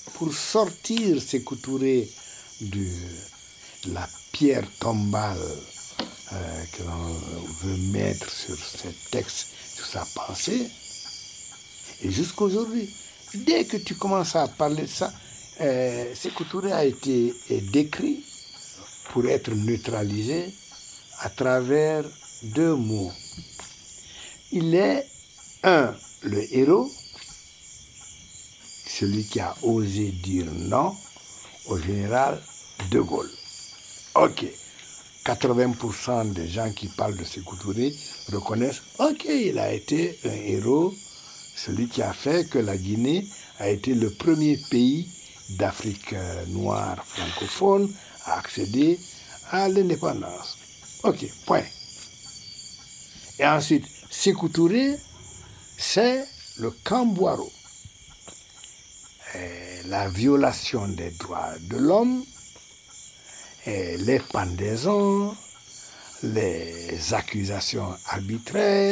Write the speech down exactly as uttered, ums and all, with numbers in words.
pour sortir Sékou Touré de la pierre tombale euh, que l'on veut mettre sur ses textes, sur sa pensée, et jusqu'aujourd'hui. Dès que tu commences à parler de ça, euh, Sékou Touré a été décrit pour être neutralisé à travers deux mots. Il est, un, le héros, celui qui a osé dire non au général de Gaulle. Ok, quatre-vingts pour cent des gens qui parlent de Sékou Touré reconnaissent, ok, il a été un héros, celui qui a fait que la Guinée a été le premier pays d'Afrique noire francophone à accéder à l'indépendance. Ok, point. Et ensuite, Sékou Touré, c'est le Kambouaro. Et la violation des droits de l'homme, et les pendaisons, les accusations arbitraires,